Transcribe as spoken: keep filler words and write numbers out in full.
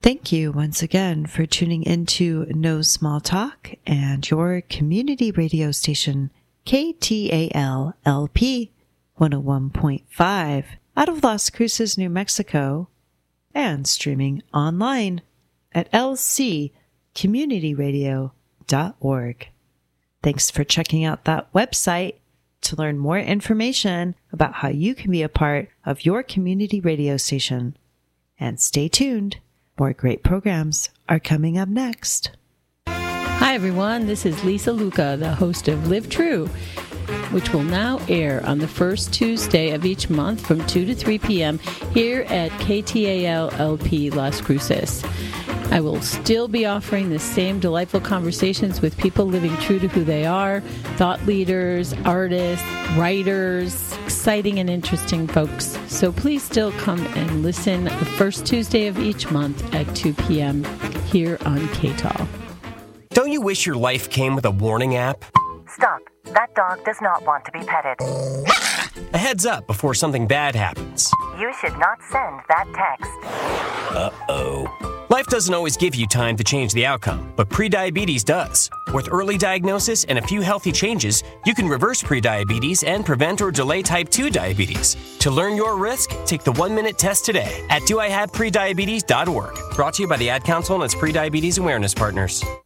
Thank you once again for tuning into No Small Talk and your community radio station, K T A L L P one oh one point five, out of Las Cruces, New Mexico, and streaming online at l c community radio dot org. Thanks for checking out that website to learn more information about how you can be a part of your community radio station. And stay tuned. More great programs are coming up next. Hi, everyone. This is Lisa Luca, the host of Live True, which will now air on the first Tuesday of each month from two to three p.m. here at K T A L L P Las Cruces. I will still be offering the same delightful conversations with people living true to who they are, thought leaders, artists, writers, exciting and interesting folks. So please still come and listen the first Tuesday of each month at two p.m. here on K T A L. Don't you wish your life came with a warning app? Stop. That dog does not want to be petted. A heads up before something bad happens. You should not send that text. Uh-oh. Life doesn't always give you time to change the outcome, but prediabetes does. With early diagnosis and a few healthy changes, you can reverse prediabetes and prevent or delay type two diabetes. To learn your risk, take the one-minute test today at do I have prediabetes dot org. Brought to you by the Ad Council and its prediabetes awareness partners.